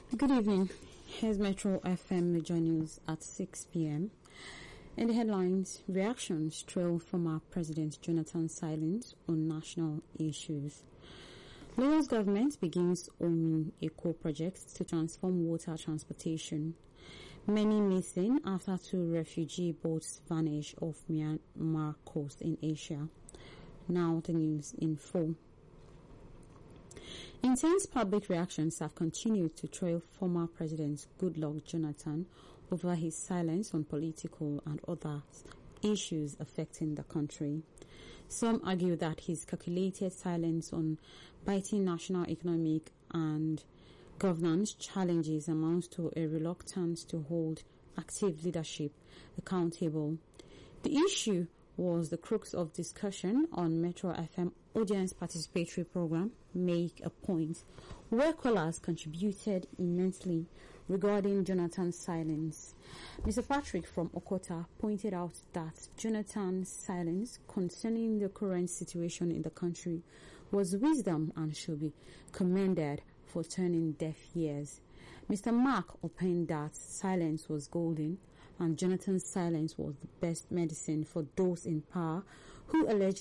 Good evening. Here's Metro FM Major News at 6 p.m. In the headlines, reactions trail former President Jonathan's silence on national issues. Lagos government begins owning a co-project to transform water transportation. Many missing after 2 refugee boats vanish off Myanmar coast in Asia. Now the news in full. Intense public reactions have continued to trail former President Goodluck Jonathan over his silence on political and other issues affecting the country. Some argue that his calculated silence on biting national economic and governance challenges amounts to a reluctance to hold active leadership accountable. The issue was the crux of discussion on Metro FM audience participatory program Make a Point, where callers contributed immensely regarding Jonathan's silence. Mr. Patrick from Okota pointed out that Jonathan's silence concerning the current situation in the country was wisdom and should be commended for turning deaf ears. Mr. Mark opined that silence was golden and Jonathan's silence was the best medicine for those in power who alleged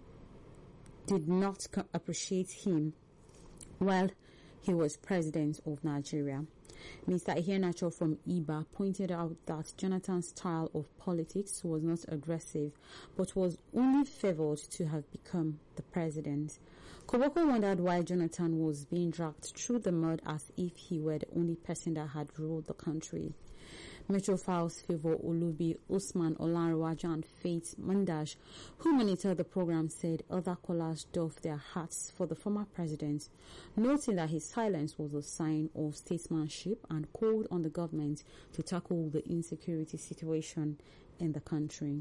did not appreciate him while he was president of Nigeria. Mr. Iheanacho from Iba pointed out that Jonathan's style of politics was not aggressive but was only favored to have become the president. Koboko wondered why Jonathan was being dragged through the mud as if he were the only person that had ruled the country. Metro Files favor Olubi, Usman Olanrewaju and Faith Mandaj, who monitored the program, said other callers doffed their hats for the former president, noting that his silence was a sign of statesmanship and called on the government to tackle the insecurity situation in the country.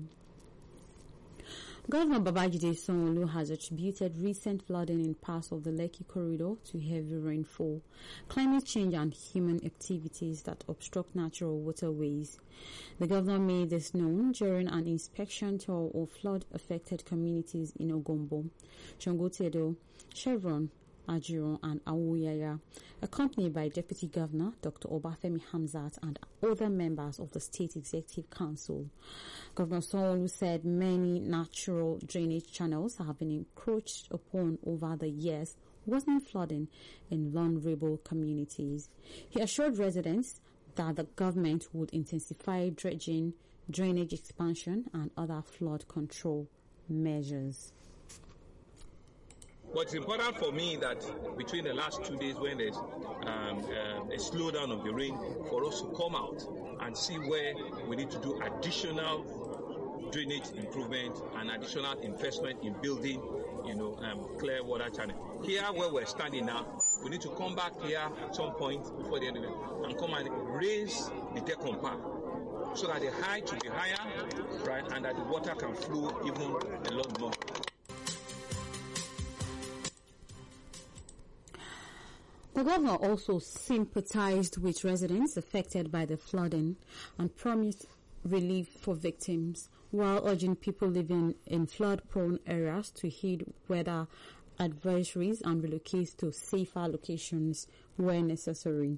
Governor Babajide Sanwo-Olu has attributed recent flooding in parts of the Lekki corridor to heavy rainfall, climate change and human activities that obstruct natural waterways. The governor made this known during an inspection tour of flood-affected communities in Ogombo, Shongotedo, Chevron, Ajiro and Awuyaya, accompanied by Deputy Governor Dr. Obafemi Hamzat and other members of the State Executive Council. Governor Sanwo-Olu said many natural drainage channels have been encroached upon over the years, worsening flooding in vulnerable communities. He assured residents that the government would intensify dredging, drainage expansion and other flood control measures. But it's important for me that between the last 2 days when there's a slowdown of the rain, for us to come out and see where we need to do additional drainage improvement and additional investment in building, clear water channel. Here where we're standing now, we need to come back here at some point before the end of it and come and raise the Decon Park so that the height will be higher, right, and that the water can flow even a lot more. The governor also sympathized with residents affected by the flooding and promised relief for victims, while urging people living in flood-prone areas to heed weather advisories and relocate to safer locations where necessary.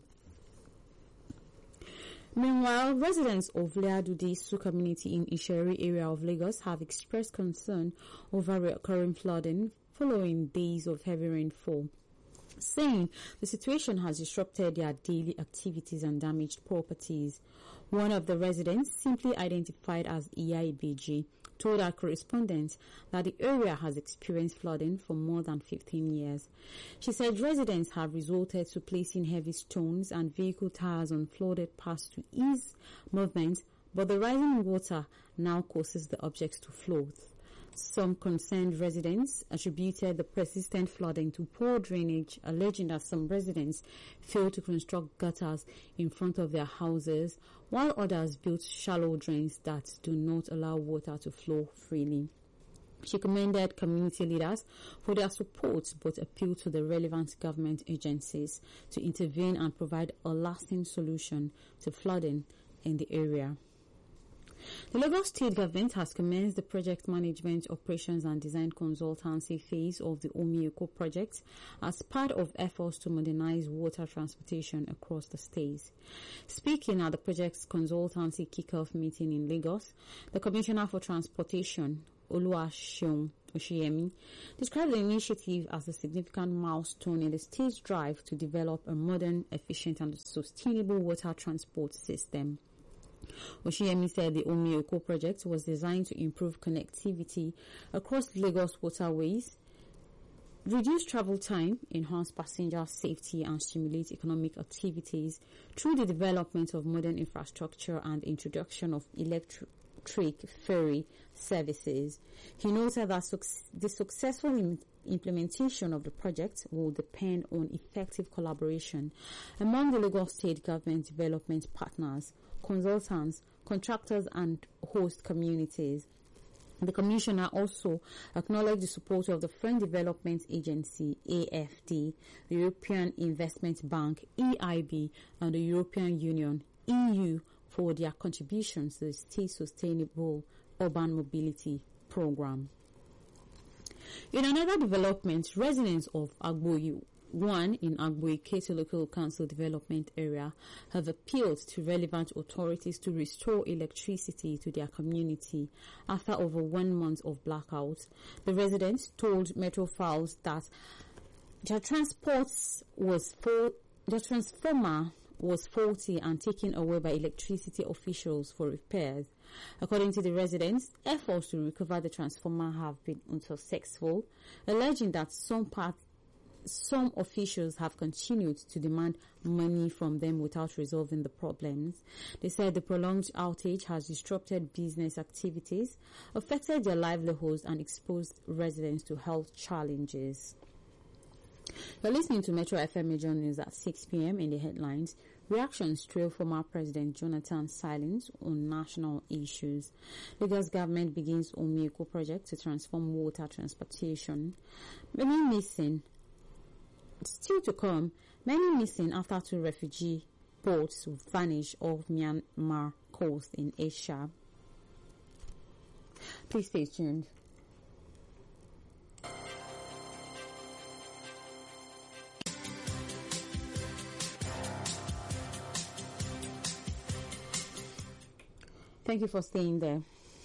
Meanwhile, residents of Leadude Su community in Isheri area of Lagos have expressed concern over recurring flooding following days of heavy rainfall, saying the situation has disrupted their daily activities and damaged properties. One of the residents, simply identified as Iyaibeji, told our correspondent that the area has experienced flooding for more than 15 years. She said residents have resorted to placing heavy stones and vehicle tires on flooded paths to ease movement, but the rising water now causes the objects to float. Some concerned residents attributed the persistent flooding to poor drainage, alleging that some residents failed to construct gutters in front of their houses, while others built shallow drains that do not allow water to flow freely. She commended community leaders for their support but appealed to the relevant government agencies to intervene and provide a lasting solution to flooding in the area. The Lagos State Government has commenced the project management, operations and design consultancy phase of the Omi-Eko project as part of efforts to modernize water transportation across the state. Speaking at the project's consultancy kick-off meeting in Lagos, the Commissioner for Transportation, Oluwaseun Oshiyemi, described the initiative as a significant milestone in the state's drive to develop a modern, efficient and sustainable water transport system. Oshiyemi said the Omi-Eko project was designed to improve connectivity across Lagos waterways, reduce travel time, enhance passenger safety and stimulate economic activities through the development of modern infrastructure and introduction of electric ferry services. He noted that the successful implementation of the project will depend on effective collaboration among the Lagos State Government development partners, consultants, contractors and host communities. The Commissioner also acknowledged the support of the French Development Agency, AFD, the European Investment Bank, EIB, and the European Union, EU, for their contributions to the State Sustainable Urban Mobility Program. In another development, residents of Agboyi 1 in Agboyi Ketu Local Council Development Area have appealed to relevant authorities to restore electricity to their community after over 1 month of blackout. The residents told Metro Files that their transformer was faulty and taken away by electricity officials for repairs. According to the residents, efforts to recover the transformer have been unsuccessful, alleging that some officials have continued to demand money from them without resolving the problems. They said the prolonged outage has disrupted business activities, affected their livelihoods, and exposed residents to health challenges. You're listening to Metro FM Major News at 6 p.m. in the headlines. Reactions trail former President Jonathan's silence on national issues. Lagos government begins Omi-Eko project to transform water transportation. Many missing. Still to come, many missing after 2 refugee boats vanished off Myanmar coast in Asia. Please stay tuned. Thank you for staying there.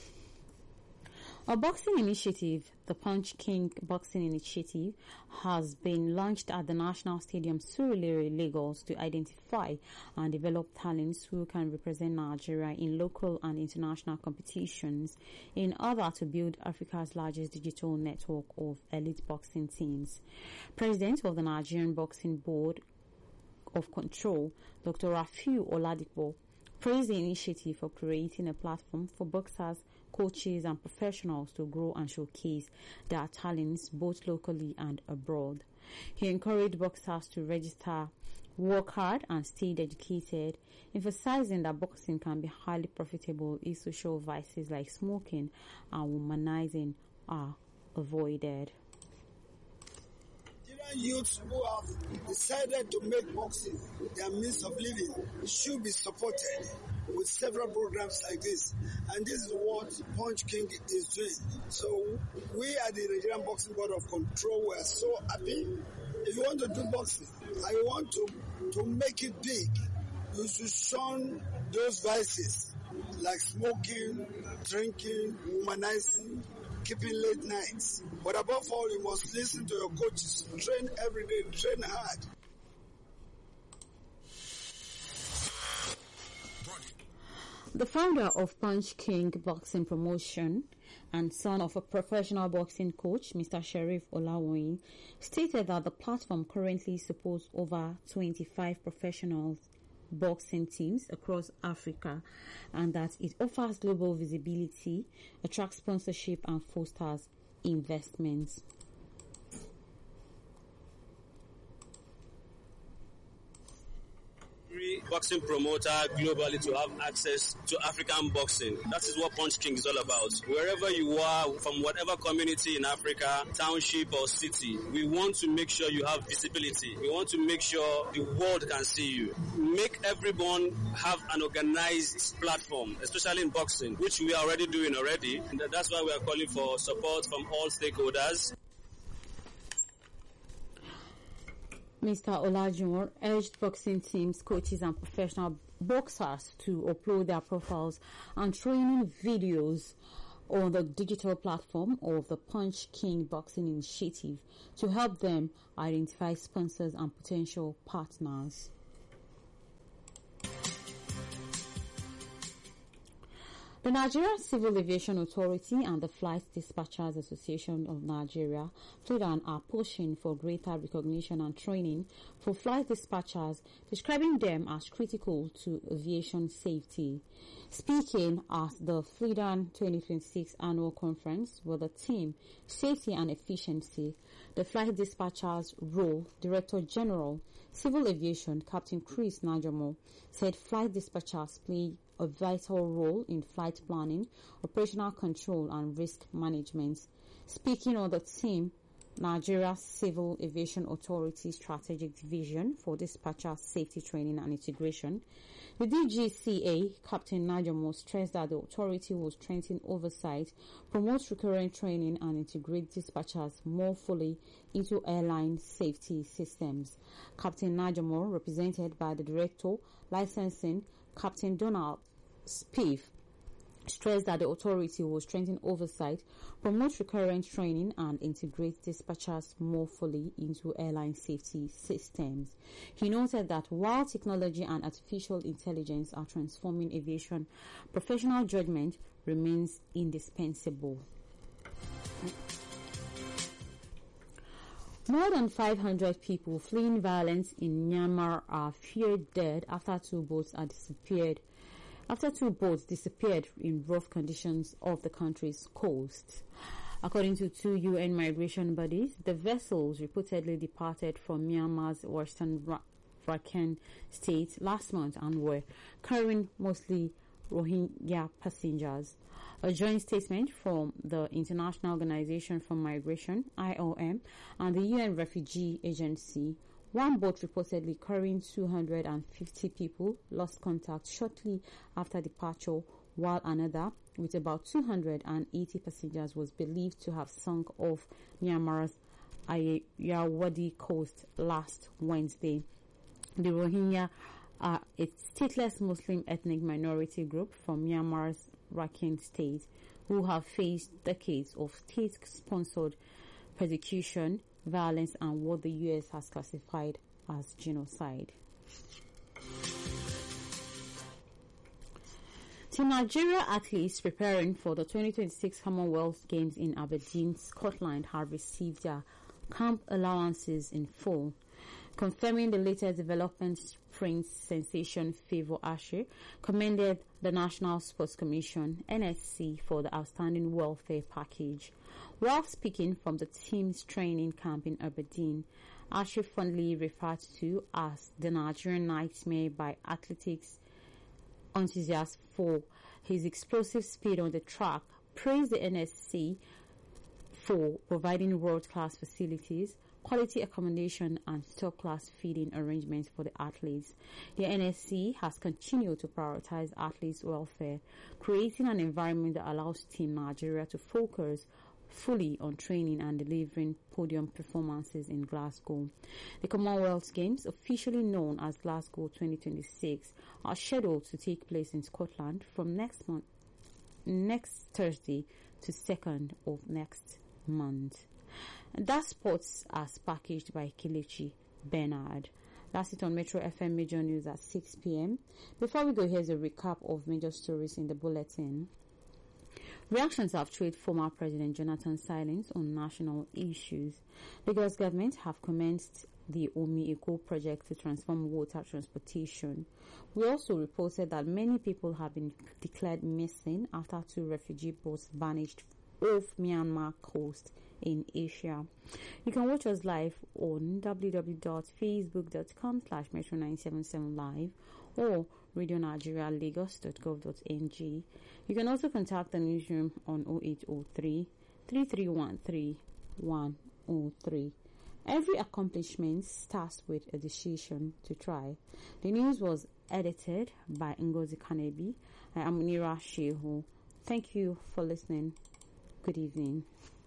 A boxing initiative, the Punch King Boxing Initiative, has been launched at the National Stadium Surulere, Lagos, to identify and develop talents who can represent Nigeria in local and international competitions in order to build Africa's largest digital network of elite boxing teams. President of the Nigerian Boxing Board of Control, Dr. Rafiu Oladipo, praised the initiative for creating a platform for boxers, coaches and professionals to grow and showcase their talents both locally and abroad. He encouraged boxers to register, work hard and stay dedicated, emphasizing that boxing can be highly profitable if social vices like smoking and womanizing are avoided. Youths who have decided to make boxing their means of living should be supported with several programs like this, and this is what Punch King is doing. So we at the Nigerian Boxing Board of Control were so happy. If you want to do boxing and you want to make it big, you should shun those vices like smoking, drinking, womanizing, keeping late nights. But above all, you must listen to your coaches. Train every day, train hard. The founder of Punch King Boxing Promotion and son of a professional boxing coach, Mr. Sheriff Olawoyin, stated that the platform currently supports over 25 professional boxing teams across Africa and that it offers global visibility, attracts sponsorship and fosters investments. boxing promoter globally to have access to African boxing. That is what Punch King is all about. Wherever you are, from whatever community in Africa, township or city, we want to make sure you have visibility. We want to make sure the world can see you. Make everyone have an organized platform, especially in boxing, which we are already doing already. And that's why we are calling for support from all stakeholders. Mr. Olajuwon urged boxing teams, coaches and professional boxers to upload their profiles and training videos on the digital platform of the Punch King Boxing Initiative to help them identify sponsors and potential partners. The Nigeria Civil Aviation Authority and the Flight Dispatchers Association of Nigeria, FLIDAN, are pushing for greater recognition and training for flight dispatchers, describing them as critical to aviation safety. Speaking at the FLIDAN 2026 annual conference with the theme Safety and Efficiency, the Flight Dispatchers Role Director General, Civil Aviation, Captain Chris Najamo, said flight dispatchers play a vital role in flight planning, operational control, and risk management. Speaking on the theme, Nigeria Civil Aviation Authority Strategic Vision for Dispatcher Safety Training and Integration, the DGCA, Captain Najamo, stressed that the authority will strengthen oversight, promote recurrent training, and integrate dispatchers more fully into airline safety systems. Captain Najamo, represented by the Director, Licensing, Captain Donald Spieth, stressed that the authority will strengthen oversight, promote recurrent training, and integrate dispatchers more fully into airline safety systems. He noted that while technology and artificial intelligence are transforming aviation, professional judgment remains indispensable. More than 500 people fleeing violence in Myanmar are feared dead after two boats disappeared in rough conditions off the country's coast. According to two UN migration bodies, the vessels reportedly departed from Myanmar's western Rakhine state last month and were carrying mostly Rohingya passengers. A joint statement from the International Organization for Migration, IOM, and the UN Refugee Agency, one boat reportedly carrying 250 people lost contact shortly after departure, while another, with about 280 passengers, was believed to have sunk off Myanmar's Ayeyarwady coast last Wednesday. The Rohingya are a stateless Muslim ethnic minority group from Myanmar's Rakhine state who have faced decades of state-sponsored persecution, violence, and what the U.S. has classified as genocide. Team Nigeria athletes preparing for the 2026 Commonwealth Games in Aberdeen, Scotland, have received their camp allowances in full. Confirming the latest development, Prince Sensation Favour Ashe commended the National Sports Commission, NSC, for the outstanding welfare package. While speaking from the team's training camp in Aberdeen, Ashe fondly referred to as the Nigerian nightmare by athletics enthusiasts for his explosive speed on the track, praised the NSC for providing world-class facilities, quality accommodation, and top-class feeding arrangements for the athletes. The NSC has continued to prioritize athletes' welfare, creating an environment that allows Team Nigeria to focus fully on training and delivering podium performances in Glasgow. The Commonwealth Games, officially known as Glasgow 2026, are scheduled to take place in Scotland from next Thursday to 2nd of next month. And that sports as packaged by Kelechi Bernard. That's it on Metro FM Major News at 6 p.m. Before we go, here's a recap of major stories in the bulletin. Reactions have trailed former President Jonathan's silence on national issues. Lagos government have commenced the Omi Eco project to transform water transportation. We also reported that many people have been declared missing after two refugee boats vanished off Myanmar coast in Asia. You can watch us live on www.facebook.com/metro977live or radionigerialagos.gov.ng. You can also contact the newsroom on 0803 3313 103. Every accomplishment starts with a decision to try. The news was edited by Ngozi Kanebi. I am Nira Shehu. Thank you for listening. Good evening.